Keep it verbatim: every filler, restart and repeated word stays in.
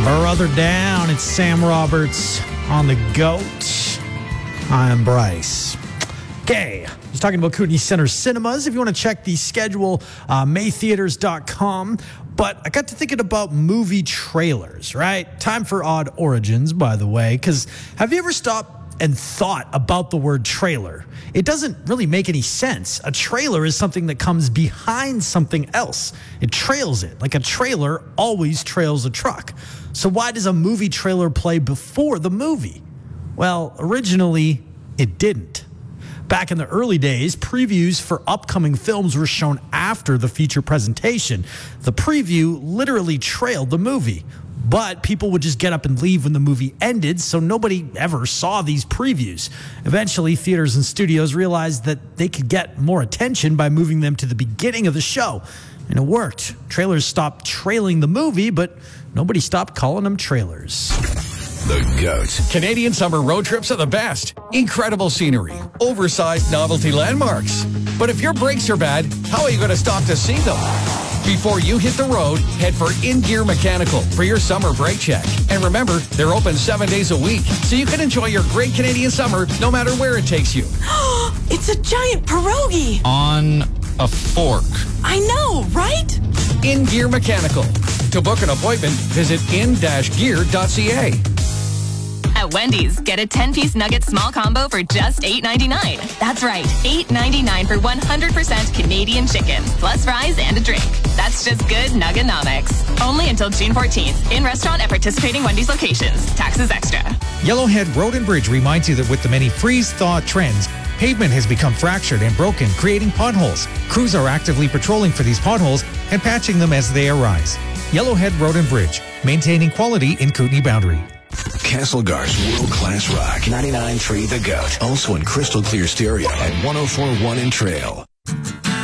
Brother down, it's Sam Roberts on the GOAT. I'm Bryce. Okay, just talking about Kootenay Center Cinemas. If you want to check the schedule, uh, may theaters dot com. But I got to thinking about movie trailers, right? Time for odd origins, by the way, because have you ever stopped and thought about the word trailer? It doesn't really make any sense. A trailer is something that comes behind something else. It trails it. Like a trailer always trails a truck. So why does a movie trailer play before the movie? Well, originally, it didn't. Back in the early days, previews for upcoming films were shown after the feature presentation. The preview literally trailed the movie. But people would just get up and leave when the movie ended, so nobody ever saw these previews. Eventually, theaters and studios realized that they could get more attention by moving them to the beginning of the show. And it worked. Trailers stopped trailing the movie, but nobody stopped calling them trailers. The GOAT. Canadian summer road trips are the best. Incredible scenery, oversized novelty landmarks. But if your brakes are bad, how are you going to stop to see them? Before you hit the road, head for In Gear Mechanical for your summer brake check. And remember, they're open seven days a week, so you can enjoy your great Canadian summer no matter where it takes you. It's a giant pierogi. On a fork. I know, right? In Gear Mechanical. To book an appointment, visit in dash gear dot c a. At Wendy's, get a ten-piece nugget small combo for just eight ninety-nine. That's right, eight ninety-nine for one hundred percent Canadian chicken, plus fries and a drink. That's just good Nuggenomics. Only until June fourteenth. In restaurant at participating Wendy's locations. Taxes extra. Yellowhead Road and Bridge reminds you that with the many freeze-thaw trends, pavement has become fractured and broken, creating potholes. Crews are actively patrolling for these potholes and patching them as they arise. Yellowhead Road and Bridge, maintaining quality in Kootenay Boundary. Castlegar's world-class rock. ninety-nine point three The GOAT. Also in crystal clear stereo at one oh four point one in Trail.